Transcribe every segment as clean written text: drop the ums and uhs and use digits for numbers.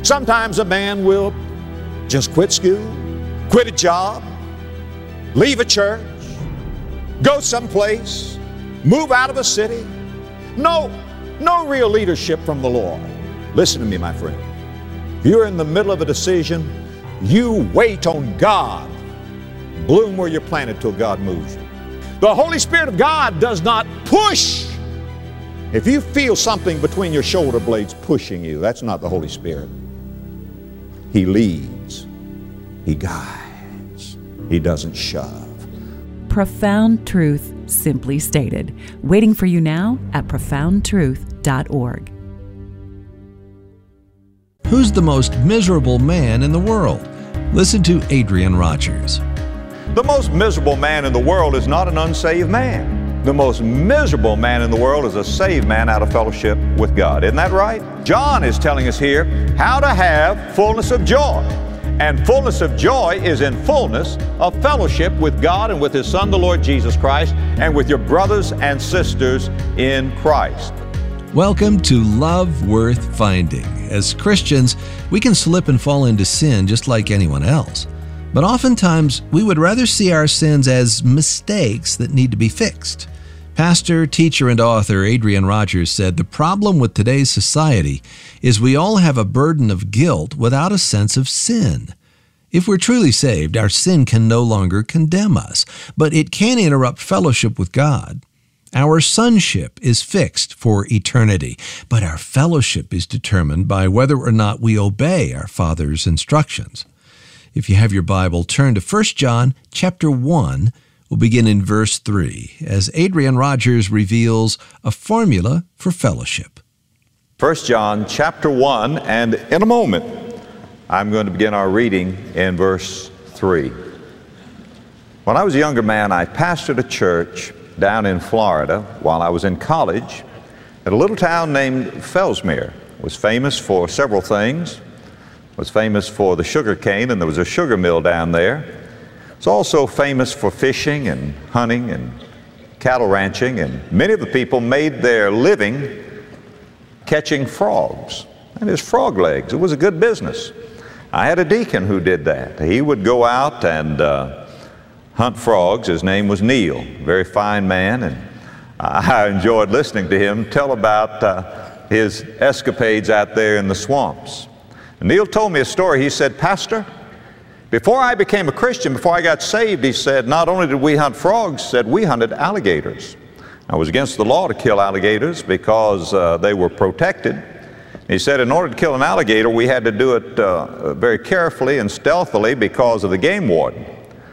Sometimes a man will just quit school, quit a job, leave a church, go someplace, move out of a city. No real leadership from the Lord. Listen to me, my friend. If you're in the middle of a decision, you wait on God. Bloom where you're planted till God moves you. The Holy Spirit of God does not push. If you feel something between your shoulder blades pushing you, that's not the Holy Spirit. He leads. He guides. He doesn't shove. Profound truth simply stated. Waiting for you now at profoundtruth.org. Who's the most miserable man in the world? Listen to Adrian Rogers. The most miserable man in the world is not an unsaved man. The most miserable man in the world is a saved man out of fellowship with God. Isn't that right? John is telling us here how to have fullness of joy. And fullness of joy is in fullness of fellowship with God and with His Son, the Lord Jesus Christ, and with your brothers and sisters in Christ. Welcome to Love Worth Finding. As Christians, we can slip and fall into sin just like anyone else. But oftentimes, we would rather see our sins as mistakes that need to be fixed. Pastor, teacher, and author Adrian Rogers said the problem with today's society is we all have a burden of guilt without a sense of sin. If we're truly saved, our sin can no longer condemn us, but it can interrupt fellowship with God. Our sonship is fixed for eternity, but our fellowship is determined by whether or not we obey our Father's instructions. If you have your Bible, turn to 1 John chapter 1. We'll begin in verse 3 as Adrian Rogers reveals a formula for fellowship. 1 John chapter 1, and in a moment, I'm going to begin our reading in verse 3. When I was a younger man, I pastored a church down in Florida while I was in college at a little town named Fellsmere. It was famous for several things. It was famous for the sugar cane, and there was a sugar mill down there. It's also famous for fishing and hunting and cattle ranching, and many of the people made their living catching frogs. And his frog legs, it was a good business. I had a deacon who did that. He would go out and hunt frogs. His name was Neil, very fine man, and I enjoyed listening to him tell about his escapades out there in the swamps. And Neil told me a story. He said, "Pastor, before I became a Christian, before I got saved," he said, "not only did we hunt frogs," said, "we hunted alligators." Now, it was against the law to kill alligators because they were protected. He said in order to kill an alligator, we had to do it very carefully and stealthily because of the game warden.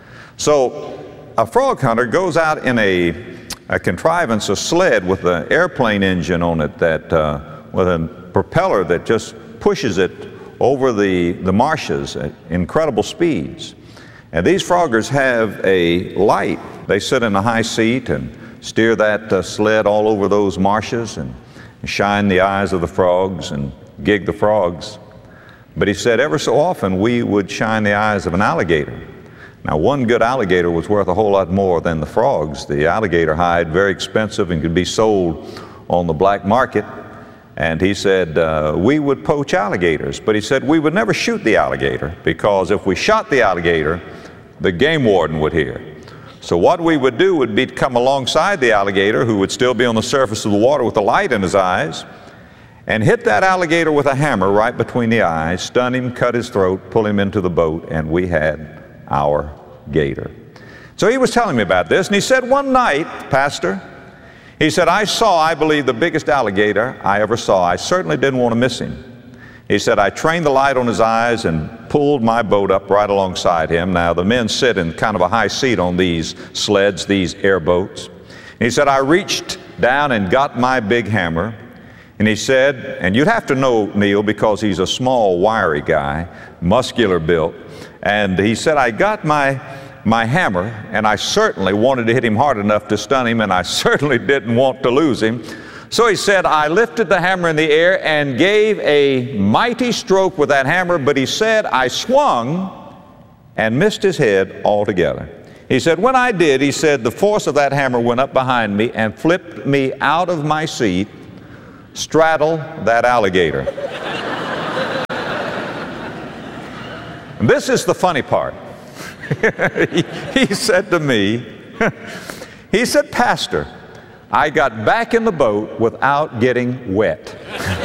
So a frog hunter goes out in a contrivance, a sled with an airplane engine on it that with a propeller that just pushes it over the marshes at incredible speeds. And these froggers have a light. They sit in a high seat and steer that sled all over those marshes and shine the eyes of the frogs and gig the frogs. But he said ever so often we would shine the eyes of an alligator. Now, one good alligator was worth a whole lot more than the frogs. The alligator hide, very expensive and could be sold on the black market. And he said we would poach alligators, but he said we would never shoot the alligator because if we shot the alligator, the game warden would hear. So what we would do would be to come alongside the alligator, who would still be on the surface of the water with a light in his eyes, and hit that alligator with a hammer right between the eyes, stun him, cut his throat, pull him into the boat, and we had our gator. So he was telling me about this, and he said one night, "Pastor," he said, I believe, the biggest alligator I ever saw. I certainly didn't want to miss him. He said, I trained the light on his eyes and pulled my boat up right alongside him. Now, the men sit in kind of a high seat on these sleds, these airboats. And he said, I reached down and got my big hammer. And he said, and you'd have to know Neil because he's a small, wiry guy, muscular built. And he said, I got my hammer, and I certainly wanted to hit him hard enough to stun him, and I certainly didn't want to lose him. So he said, I lifted the hammer in the air and gave a mighty stroke with that hammer, but he said, I swung and missed his head altogether. He said, when I did, he said, the force of that hammer went up behind me and flipped me out of my seat, straddled that alligator. And this is the funny part. He said to me, he said, "Pastor, I got back in the boat without getting wet."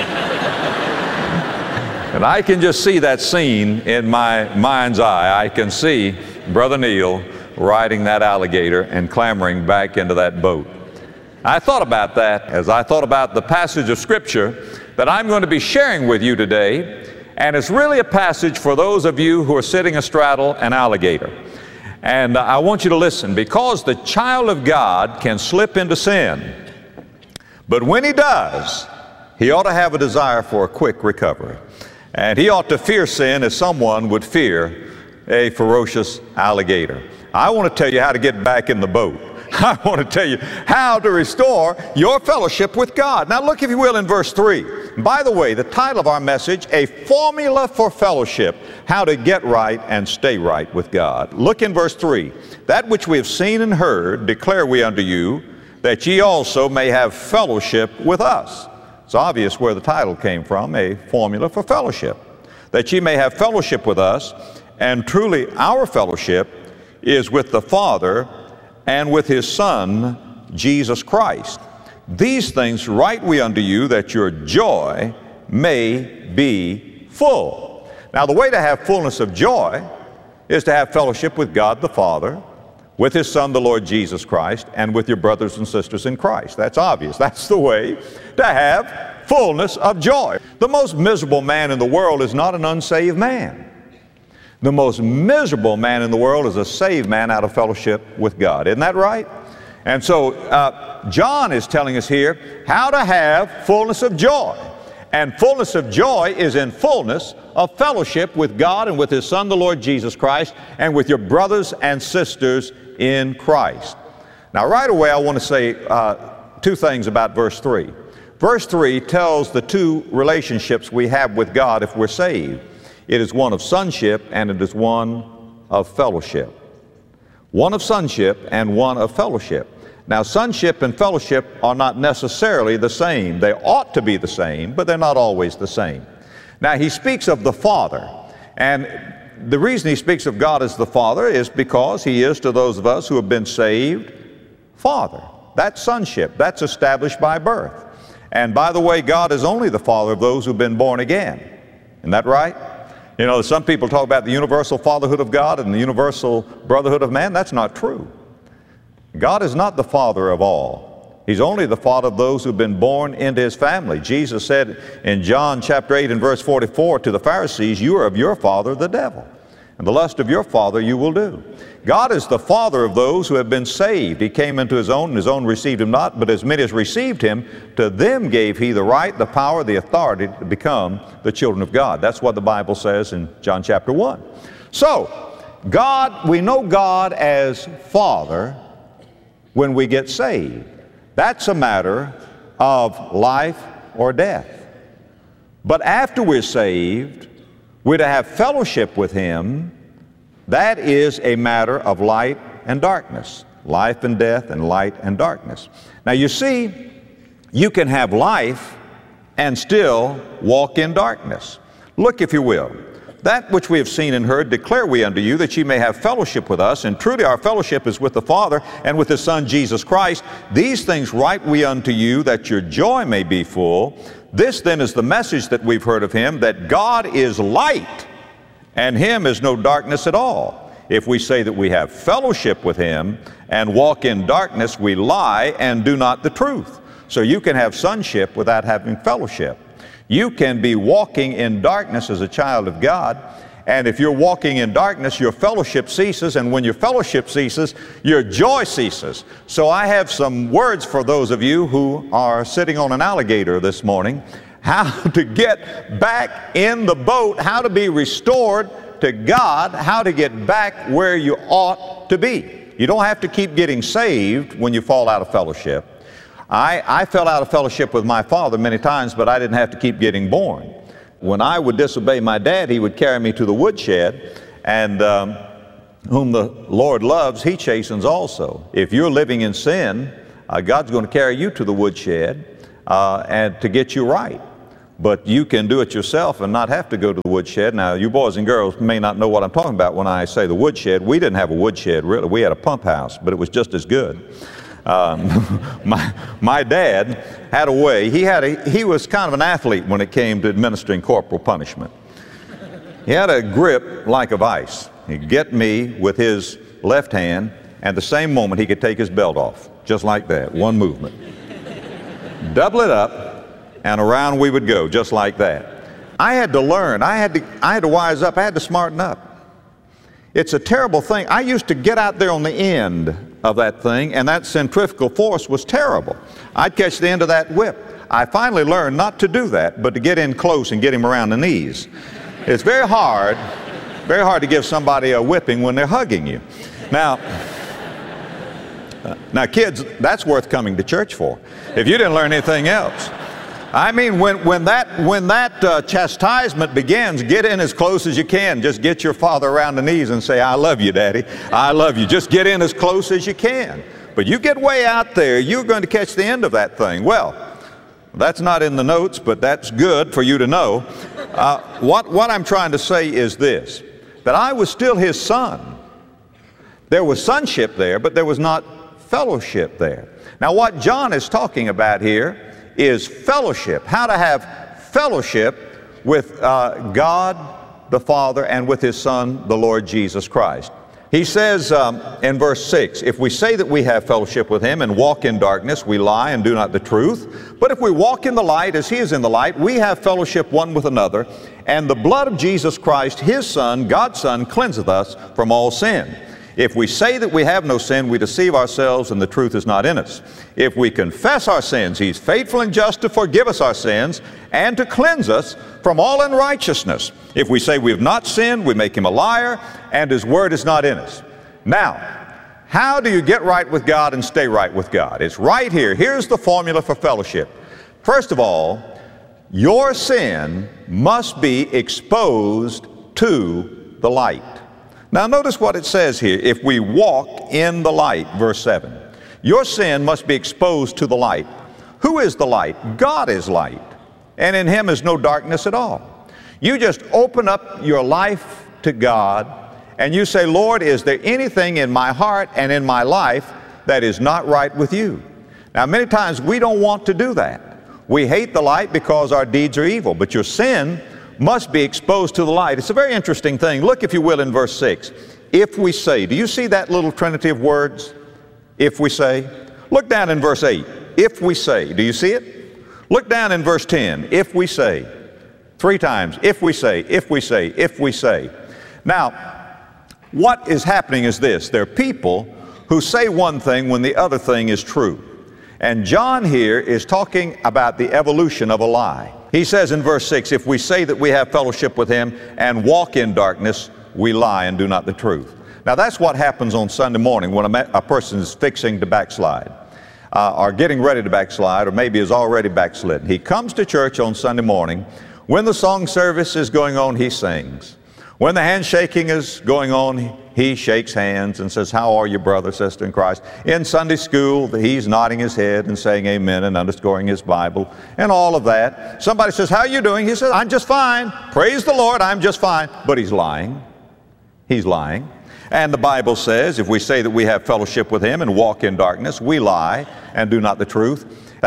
And I can just see that scene in my mind's eye. I can see Brother Neil riding that alligator and clambering back into that boat. I thought about that as I thought about the passage of Scripture that I'm going to be sharing with you today. And it's really a passage for those of you who are sitting astraddle an alligator. And I want you to listen, because the child of God can slip into sin. But when he does, he ought to have a desire for a quick recovery. And he ought to fear sin as someone would fear a ferocious alligator. I want to tell you how to get back in the boat. I want to tell you how to restore your fellowship with God. Now look, if you will, in verse 3. By the way, the title of our message, A Formula for Fellowship, How to Get Right and Stay Right with God. Look in verse 3. That which we have seen and heard declare we unto you, that ye also may have fellowship with us. It's obvious where the title came from, A Formula for Fellowship. That ye may have fellowship with us, and truly our fellowship is with the Father and with His Son, Jesus Christ. These things write we unto you, that your joy may be full. Now, the way to have fullness of joy is to have fellowship with God the Father, with His Son, the Lord Jesus Christ, and with your brothers and sisters in Christ. That's obvious. That's the way to have fullness of joy. The most miserable man in the world is not an unsaved man. The most miserable man in the world is a saved man out of fellowship with God. Isn't that right? And so John is telling us here how to have fullness of joy. And fullness of joy is in fullness of fellowship with God and with His Son, the Lord Jesus Christ, and with your brothers and sisters in Christ. Now, right away, I want to say two things about verse 3. Verse 3 tells the two relationships we have with God if we're saved. It is one of sonship and it is one of fellowship. One of sonship and one of fellowship. Now, sonship and fellowship are not necessarily the same. They ought to be the same, but they're not always the same. Now, he speaks of the Father, and the reason he speaks of God as the Father is because He is to those of us who have been saved, Father. That's sonship. That's established by birth. And by the way, God is only the Father of those who've been born again. Isn't that right? You know, some people talk about the universal fatherhood of God and the universal brotherhood of man. That's not true. God is not the Father of all. He's only the Father of those who've been born into His family. Jesus said in John chapter 8 and verse 44 to the Pharisees, "You are of your father the devil, and the lust of your father you will do." God is the Father of those who have been saved. He came into His own, and His own received Him not, but as many as received Him, to them gave He the right, the power, the authority to become the children of God. That's what the Bible says in John chapter 1. So, God, we know God as Father when we get saved. That's a matter of life or death. But after we're saved, we're to have fellowship with Him. That is a matter of light and darkness. Life and death and light and darkness. Now you see, you can have life and still walk in darkness. Look, if you will. That which we have seen and heard declare we unto you, that ye may have fellowship with us. And truly our fellowship is with the Father and with His Son Jesus Christ. These things write we unto you, that your joy may be full. This then is the message that we've heard of Him, that God is light, and Him is no darkness at all. If we say that we have fellowship with Him and walk in darkness, we lie and do not the truth. So you can have sonship without having fellowship. You can be walking in darkness as a child of God, and if you're walking in darkness, your fellowship ceases, and when your fellowship ceases, your joy ceases. So I have some words for those of you who are sitting on an alligator this morning. How to get back in the boat, how to be restored to God, how to get back where you ought to be. You don't have to keep getting saved when you fall out of fellowship. I fell out of fellowship with my father many times, but I didn't have to keep getting born. When I would disobey my dad, he would carry me to the woodshed, and whom the Lord loves, He chastens also. If you're living in sin, God's going to carry you to the woodshed and to get you right. but you can do it yourself and not have to go to the woodshed. Now, you boys and girls may not know what I'm talking about when I say the woodshed. We didn't have a woodshed, really. We had a pump house, but it was just as good. My dad had a way. He was kind of an athlete when it came to administering corporal punishment. He had a grip like a vice. He'd get me with his left hand, and the same moment he could take his belt off, just like that, one movement. Double it up, and around we would go, just like that. I had to learn. I had to wise up. I had to smarten up. It's a terrible thing. I used to get out there on the end of that thing, and that centrifugal force was terrible. I'd catch the end of that whip. I finally learned not to do that, but to get in close and get him around the knees. It's very hard to give somebody a whipping when they're hugging you. Now, kids, that's worth coming to church for, if you didn't learn anything else. I mean, when that chastisement begins, get in as close as you can. Just get your father around the knees and say, I love you, Daddy. I love you. Just get in as close as you can. But you get way out there, you're going to catch the end of that thing. Well, that's not in the notes, but that's good for you to know. What I'm trying to say is this, that I was still his son. There was sonship there, but there was not fellowship there. Now, what John is talking about here is fellowship, how to have fellowship with God the Father and with his Son, the Lord Jesus Christ. He says in verse 6, if we say that we have fellowship with him and walk in darkness, we lie and do not the truth. But if we walk in the light as he is in the light, we have fellowship one with another, and the blood of Jesus Christ, his Son, God's Son, cleanseth us from all sin. If we say that we have no sin, we deceive ourselves, and the truth is not in us. If we confess our sins, he's faithful and just to forgive us our sins and to cleanse us from all unrighteousness. If we say we have not sinned, we make him a liar, and his word is not in us. Now, how do you get right with God and stay right with God? It's right here. Here's the formula for fellowship. First of all, your sin must be exposed to the light. Now notice what it says here. If we walk in the light, verse 7, your sin must be exposed to the light. Who is the light? God is light, and in him is no darkness at all. You just open up your life to God, and you say, Lord, is there anything in my heart and in my life that is not right with you? Now many times we don't want to do that. We hate the light because our deeds are evil, but your sin must be exposed to the light. It's a very interesting thing. Look, if you will, in verse 6. If we say, do you see that little trinity of words? If we say. Look down in verse 8. If we say. Do you see it? Look down in verse 10. If we say. 3 times. If we say, if we say, if we say. Now, what is happening is this. There are people who say one thing when the other thing is true. And John here is talking about the evolution of a lie. He says in verse 6, if we say that we have fellowship with him and walk in darkness, we lie and do not the truth. Now that's what happens on Sunday morning when a person is fixing to backslide, or getting ready to backslide, or maybe is already backslidden. He comes to church on Sunday morning. When the song service is going on, he sings. When the handshaking is going on, he shakes hands and says, how are you, brother, sister in Christ? In Sunday school, he's nodding his head and saying amen and underscoring his Bible and all of that. Somebody says, how are you doing? He says, I'm just fine. Praise the Lord, I'm just fine. But he's lying. He's lying. And the Bible says, if we say that we have fellowship with him and walk in darkness, we lie and do not the truth.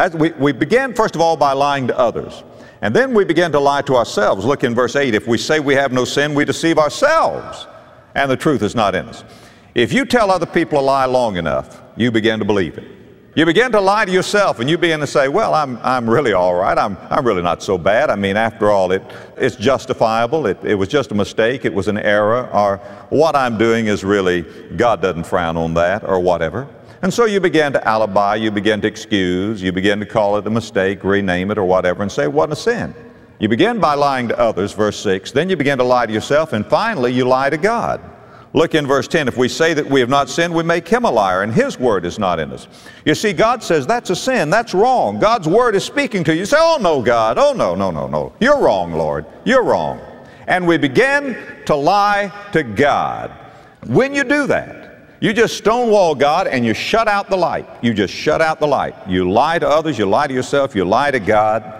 We begin, first of all, by lying to others. And then we begin to lie to ourselves. Look in verse 8. If we say we have no sin, we deceive ourselves, and the truth is not in us. If you tell other people a lie long enough, you begin to believe it. You begin to lie to yourself, and you begin to say, well, I'm really all right. I'm really not so bad. I mean, after all, it's justifiable. It was just a mistake. It was an error. Or what I'm doing is really, God doesn't frown on that, or whatever. And so you begin to alibi, you begin to excuse, you begin to call it a mistake, rename it or whatever, and say it wasn't a sin. You begin by lying to others, verse 6. Then you begin to lie to yourself, and finally you lie to God. Look in verse 10. If we say that we have not sinned, we make him a liar, and his word is not in us. You see, God says that's a sin. That's wrong. God's word is speaking to you. You say, oh no, God. Oh no. You're wrong, Lord. You're wrong. And we begin to lie to God. When you do that, you just stonewall God and you shut out the light. You just shut out the light. You lie to others, you lie to yourself, you lie to God.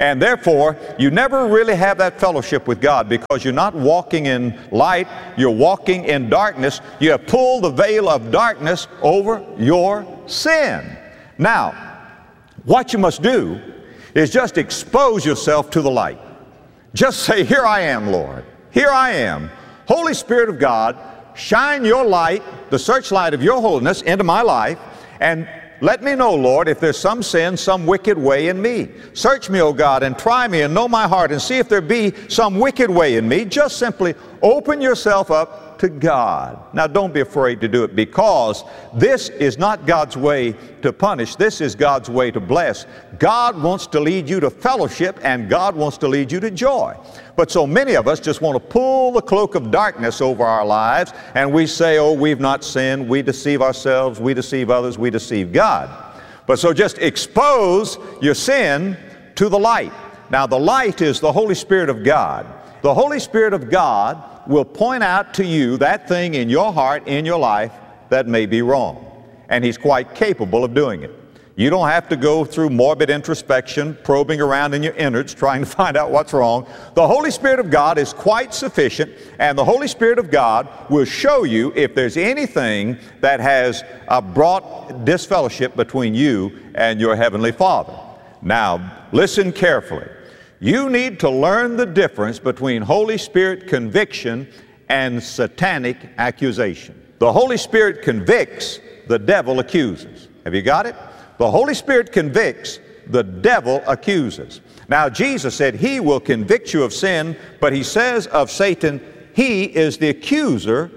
And therefore, you never really have that fellowship with God because you're not walking in light, you're walking in darkness. You have pulled the veil of darkness over your sin. Now, what you must do is just expose yourself to the light. Just say, here I am, Lord. Here I am. Holy Spirit of God, shine your light, the searchlight of your holiness, into my life, and let me know, Lord, if there's some sin, some wicked way in me. Search me, O God, and try me and know my heart and see if there be some wicked way in me. Just simply open yourself up to God. Now, don't be afraid to do it, because this is not God's way to punish. This is God's way to bless. God wants to lead you to fellowship, and God wants to lead you to joy. But so many of us just want to pull the cloak of darkness over our lives, and we say, oh, we've not sinned. We deceive ourselves. We deceive others. We deceive God. But so just expose your sin to the light. Now, the light is the Holy Spirit of God. The Holy Spirit of God will point out to you that thing in your heart, in your life, that may be wrong. And He's quite capable of doing it. You don't have to go through morbid introspection, probing around in your innards, trying to find out what's wrong. The Holy Spirit of God is quite sufficient, and the Holy Spirit of God will show you if there's anything that has brought disfellowship between you and your Heavenly Father. Now, listen carefully. You need to learn the difference between Holy Spirit conviction and satanic accusation. The Holy Spirit convicts, the devil accuses. Have you got it? The Holy Spirit convicts, the devil accuses. Now, Jesus said He will convict you of sin, but He says of Satan, he is the accuser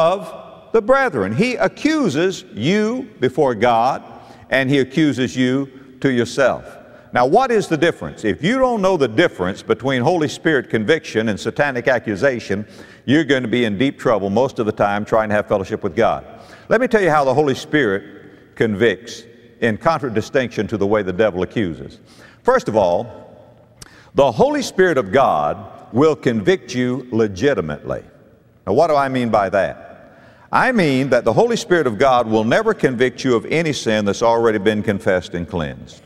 of the brethren. He accuses you before God, and he accuses you to yourself. Now, what is the difference? If you don't know the difference between Holy Spirit conviction and satanic accusation, you're going to be in deep trouble most of the time trying to have fellowship with God. Let me tell you how the Holy Spirit convicts in contradistinction to the way the devil accuses. First of all, the Holy Spirit of God will convict you legitimately. Now, what do I mean by that? I mean that the Holy Spirit of God will never convict you of any sin that's already been confessed and cleansed.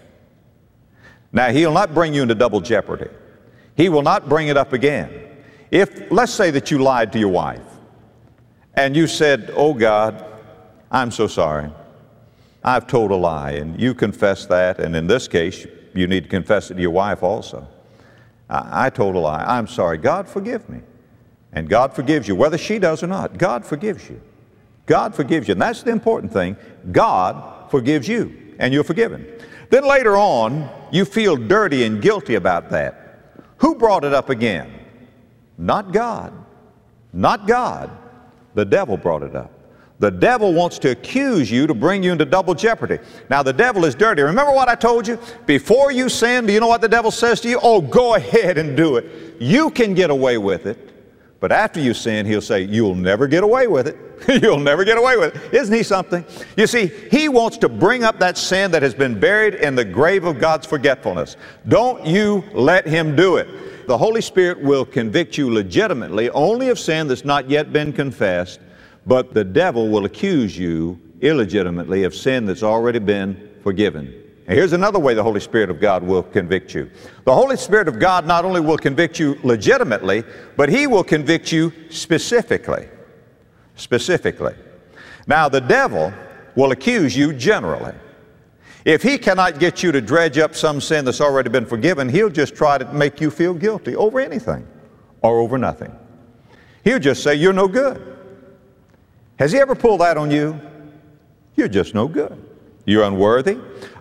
Now, He'll not bring you into double jeopardy. He will not bring it up again. If, let's say that you lied to your wife, and you said, oh God, I'm so sorry. I've told a lie, and you confess that, and in this case, you need to confess it to your wife also. I told a lie. I'm sorry. God, forgive me. And God forgives you, whether she does or not. God forgives you. God forgives you. And that's the important thing. God forgives you, and you're forgiven. Then later on, you feel dirty and guilty about that. Who brought it up again? Not God. Not God. The devil brought it up. The devil wants to accuse you to bring you into double jeopardy. Now, the devil is dirty. Remember what I told you? Before you sin, do you know what the devil says to you? Oh, go ahead and do it. You can get away with it. But after you sin, he'll say, you'll never get away with it. You'll never get away with it. Isn't he something? You see, he wants to bring up that sin that has been buried in the grave of God's forgetfulness. Don't you let him do it. The Holy Spirit will convict you legitimately only of sin that's not yet been confessed, but the devil will accuse you illegitimately of sin that's already been forgiven. And here's another way the Holy Spirit of God will convict you. The Holy Spirit of God not only will convict you legitimately, but He will convict you specifically. Specifically. Now, the devil will accuse you generally. If he cannot get you to dredge up some sin that's already been forgiven, he'll just try to make you feel guilty over anything or over nothing. He'll just say, you're no good. Has he ever pulled that on you? You're just no good. You're unworthy.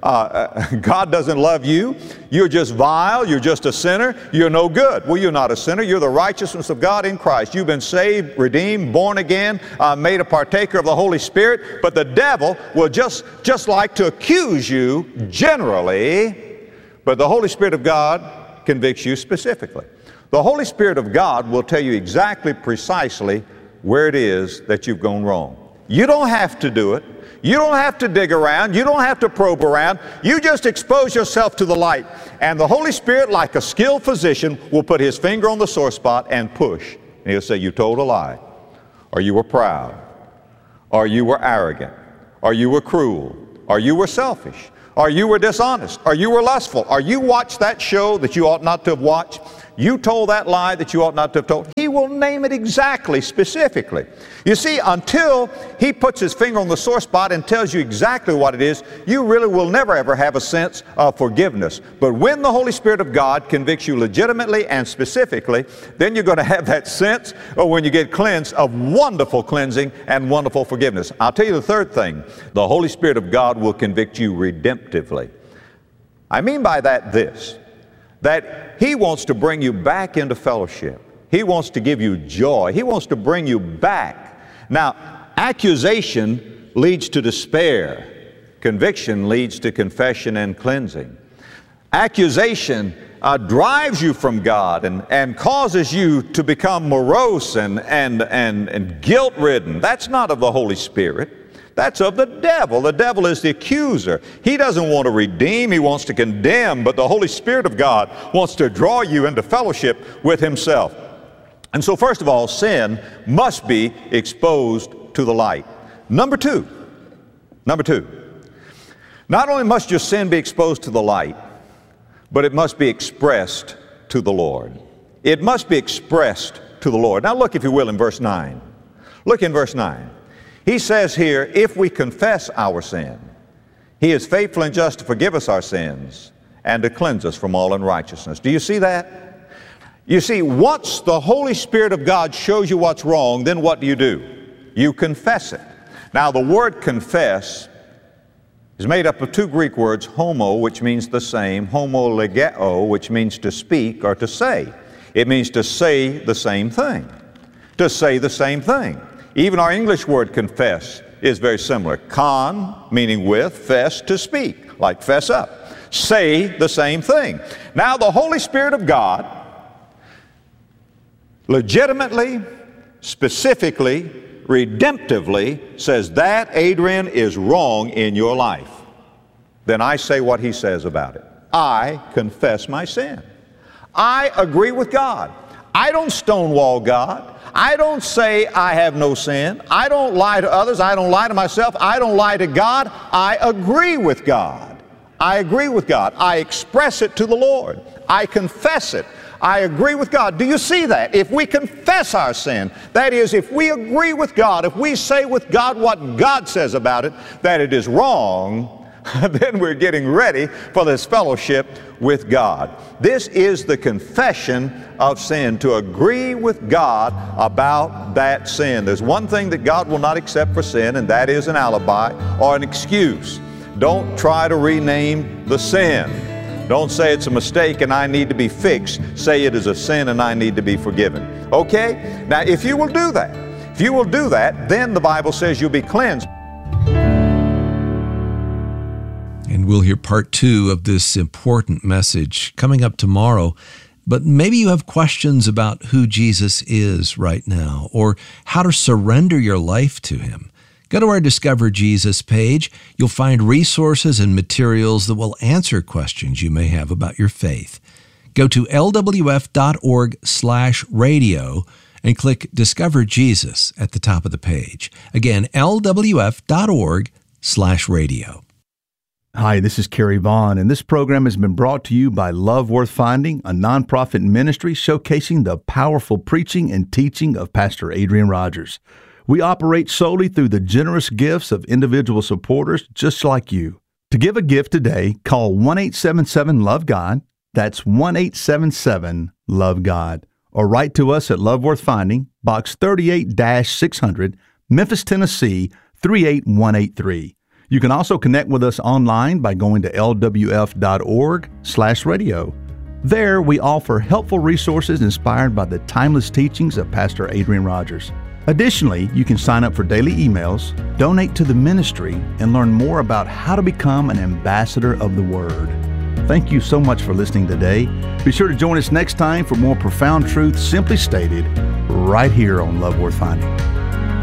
God doesn't love you. You're just vile. You're just a sinner. You're no good. Well, you're not a sinner. You're the righteousness of God in Christ. You've been saved, redeemed, born again, made a partaker of the Holy Spirit. But the devil will just like to accuse you generally, but the Holy Spirit of God convicts you specifically. The Holy Spirit of God will tell you exactly, precisely where it is that you've gone wrong. You don't have to do it. You don't have to dig around. You don't have to probe around. You just expose yourself to the light. And the Holy Spirit, like a skilled physician, will put His finger on the sore spot and push. And He'll say, you told a lie, or you were proud, or you were arrogant, or you were cruel, or you were selfish, or you were dishonest, or you were lustful, or you watched that show that you ought not to have watched, you told that lie that you ought not to have told. He will name it exactly, specifically. You see, until he puts his finger on the sore spot and tells you exactly what it is, you really will never ever have a sense of forgiveness. But when the Holy Spirit of God convicts you legitimately and specifically, then you're going to have that sense, or when you get cleansed, of wonderful cleansing and wonderful forgiveness. I'll tell you the third thing. The Holy Spirit of God will convict you redemptively. I mean by that this, that He wants to bring you back into fellowship. He wants to give you joy. He wants to bring you back. Now, accusation leads to despair. Conviction leads to confession and cleansing. Accusation drives you from God and causes you to become morose and guilt-ridden. That's not of the Holy Spirit. That's of the devil. The devil is the accuser. He doesn't want to redeem. He wants to condemn. But the Holy Spirit of God wants to draw you into fellowship with Himself. And so first of all, sin must be exposed to the light. Number two, not only must your sin be exposed to the light, but it must be expressed to the Lord. It must be expressed to the Lord. Now look, if you will, in verse 9. Look in verse 9. He says here, if we confess our sin, He is faithful and just to forgive us our sins and to cleanse us from all unrighteousness. Do you see that? You see, once the Holy Spirit of God shows you what's wrong, then what do? You confess it. Now, the word confess is made up of two Greek words, homo, which means the same, homologeo, which means to speak or to say. It means to say the same thing. To say the same thing. Even our English word confess is very similar. Con, meaning with, fess, to speak, like fess up. Say the same thing. Now, the Holy Spirit of God legitimately, specifically, redemptively says that, Adrian, is wrong in your life. Then I say what He says about it. I confess my sin. I agree with God. I don't stonewall God. I don't say I have no sin. I don't lie to others. I don't lie to myself. I don't lie to God. I agree with God. I agree with God. I express it to the Lord. I confess it. I agree with God. Do you see that? If we confess our sin, that is, if we agree with God, if we say with God what God says about it, that it is wrong, then we're getting ready for this fellowship with God. This is the confession of sin, to agree with God about that sin. There's one thing that God will not accept for sin, and that is an alibi or an excuse. Don't try to rename the sin. Don't say it's a mistake and I need to be fixed. Say it is a sin and I need to be forgiven. Okay? Now, if you will do that, then the Bible says you'll be cleansed. And we'll hear part 2 of this important message coming up tomorrow. But maybe you have questions about who Jesus is right now, or how to surrender your life to Him. Go to our Discover Jesus page. You'll find resources and materials that will answer questions you may have about your faith. Go to lwf.org/radio and click Discover Jesus at the top of the page. Again, lwf.org/radio. Hi, this is Kerry Vaughn, and this program has been brought to you by Love Worth Finding, a nonprofit ministry showcasing the powerful preaching and teaching of Pastor Adrian Rogers. We operate solely through the generous gifts of individual supporters just like you. To give a gift today, call 1-877-LOVE-GOD. That's 1-877-LOVE-GOD. Or write to us at Love Worth Finding, Box 38-600, Memphis, Tennessee, 38183. You can also connect with us online by going to lwf.org/radio. There, we offer helpful resources inspired by the timeless teachings of Pastor Adrian Rogers. Additionally, you can sign up for daily emails, donate to the ministry, and learn more about how to become an ambassador of the Word. Thank you so much for listening today. Be sure to join us next time for more profound truth simply stated right here on Love Worth Finding.